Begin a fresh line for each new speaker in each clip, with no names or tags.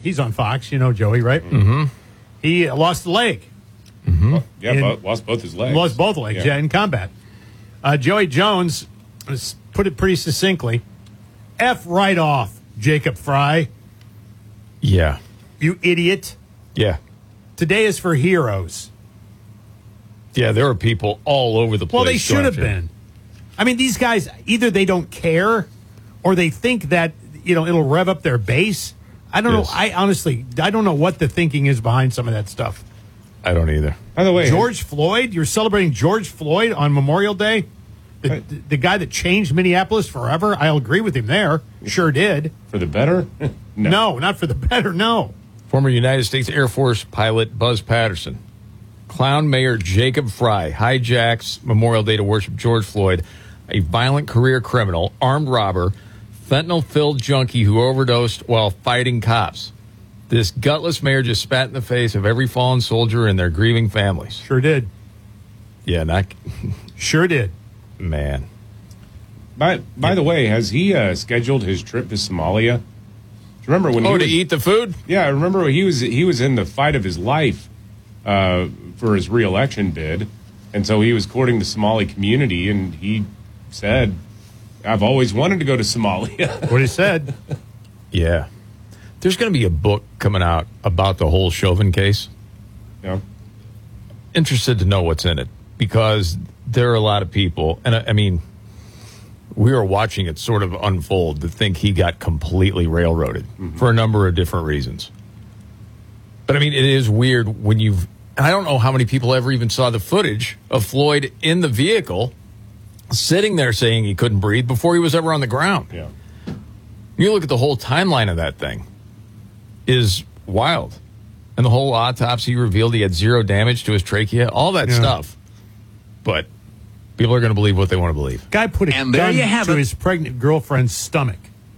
he's on Fox. You know Joey, right?
Mm-hmm.
He lost the leg.
Mm-hmm.
Well, yeah, lost both his legs.
Lost both legs, in combat. Joey Jones put it pretty succinctly. F right off, Jacob Fry.
Yeah.
You idiot.
Yeah.
Today is for heroes.
Yeah, there are people all over the place.
Well, they should have been. I mean, these guys, either they don't care or they think that, it'll rev up their base. I don't know. I honestly don't know what the thinking is behind some of that stuff.
I don't either.
By the way,
George Floyd, you're celebrating George Floyd on Memorial Day? The guy that changed Minneapolis forever? I'll agree with him there. Sure did.
For the better?
No, not for the better, no.
Former United States Air Force pilot Buzz Patterson. Clown Mayor Jacob Fry hijacks Memorial Day to worship George Floyd, a violent career criminal, armed robber, fentanyl-filled junkie who overdosed while fighting cops. This gutless mayor just spat in the face of every fallen soldier and their grieving families.
Sure did.
Yeah,
Sure did.
Man.
By the way, has he scheduled his trip to Somalia? Do you remember when
to eat the food?
Yeah, I remember he was in the fight of his life for his re-election bid, and so he was courting the Somali community, and he said, "I've always wanted to go to Somalia."
What he said.
Yeah. There's going to be a book coming out about the whole Chauvin case.
Yeah.
Interested to know what's in it, because there are a lot of people, and I mean, we were watching it sort of unfold, to think he got completely railroaded for a number of different reasons. But I mean, it is weird when and I don't know how many people ever even saw the footage of Floyd in the vehicle sitting there saying he couldn't breathe before he was ever on the ground.
Yeah.
You look at the whole timeline of that thing is wild. And the whole autopsy revealed he had zero damage to his trachea, all that stuff. But people are going to believe what they want to believe.
Guy put a gun to his pregnant girlfriend's stomach.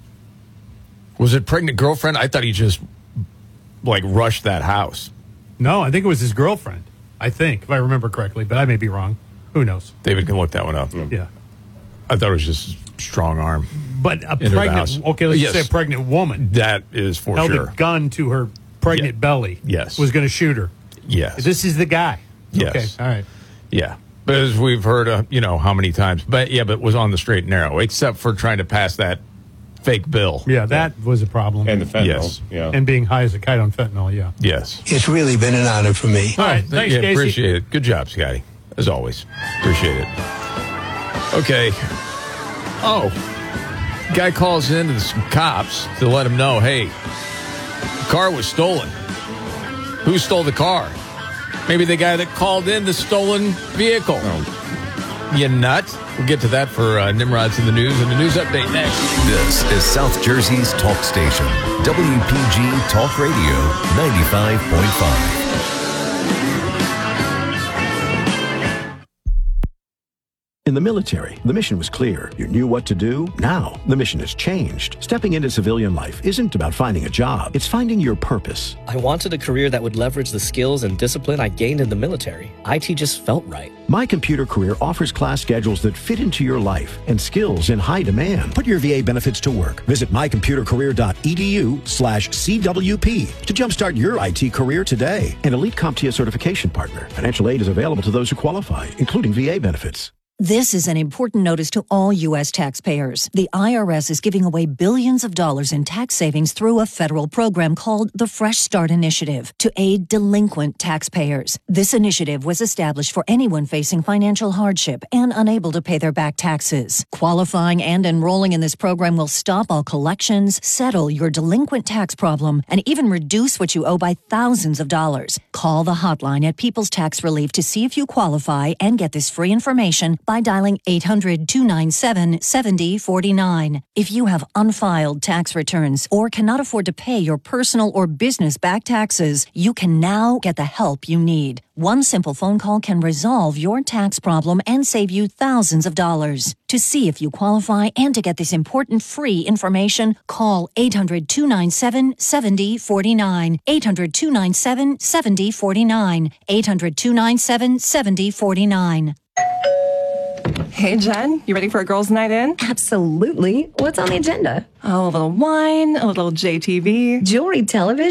Was it pregnant girlfriend? I thought he just, rushed that house.
No, I think it was his girlfriend. I think, if I remember correctly, but I may be wrong. Who knows?
David can look that one up.
Yeah.
I thought it was just strong arm.
But a pregnant, let's just say a pregnant woman.
That is for
held
sure.
a gun to her pregnant belly.
Yes.
Was going to shoot her.
Yes.
This is the guy.
Yes.
Okay, all right.
Yeah. But as we've heard, how many times. But was on the straight and narrow, except for trying to pass that fake bill.
Yeah, that was a problem.
And the fentanyl.
Yes.
Yeah.
And being high as a kite on fentanyl, yeah.
Yes.
It's really been an honor for me.
All right, thanks, Casey.
Appreciate it. Good job, Scotty. As always. Appreciate it. Okay. Oh. Guy calls in to some cops to let him know, hey, the car was stolen. Who stole the car? Maybe the guy that called in the stolen vehicle. Oh. You nut? We'll get to that for Nimrod's in the news and the news update next.
This is South Jersey's talk station, WPG Talk Radio 95.5.
In the military, the mission was clear. You knew what to do. Now, the mission has changed. Stepping into civilian life isn't about finding a job. It's finding your purpose.
I wanted a career that would leverage the skills and discipline I gained in the military. IT just felt right.
My Computer Career offers class schedules that fit into your life and skills in high demand. Put your VA benefits to work. Visit mycomputercareer.edu/CWP to jumpstart your IT career today. An elite CompTIA certification partner. Financial aid is available to those who qualify, including VA benefits.
This is an important notice to all U.S. taxpayers. The IRS is giving away billions of dollars in tax savings through a federal program called the Fresh Start Initiative to aid delinquent taxpayers. This initiative was established for anyone facing financial hardship and unable to pay their back taxes. Qualifying and enrolling in this program will stop all collections, settle your delinquent tax problem, and even reduce what you owe by thousands of dollars. Call the hotline at People's Tax Relief to see if you qualify and get this free information by dialing 800-297-7049. If you have unfiled tax returns or cannot afford to pay your personal or business back taxes, you can now get the help you need. One simple phone call can resolve your tax problem and save you thousands of dollars. To see if you qualify and to get this important free information, call 800-297-7049. 800-297-7049. 800-297-7049.
Hey, Jen, you ready for a girls' night in?
Absolutely. What's on the agenda?
Oh, a little wine, a little JTV.
Jewelry, television.